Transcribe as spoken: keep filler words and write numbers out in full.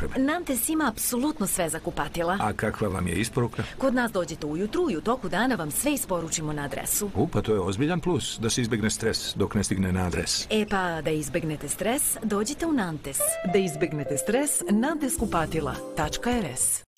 potrebe. Nantes ima apsolutno sve za kupatila. A kakva vam je isporuka? Kod nas dođete ujutru i u toku dana vam sve isporučimo na adresu. U, pa to je ozbiljan plus, da se izbjegne stres dok ne stigne na adres. E pa, da izbjegnete stres, dođite u Nantes. Da izbjegnete stres, nantes kupatila tačka er es.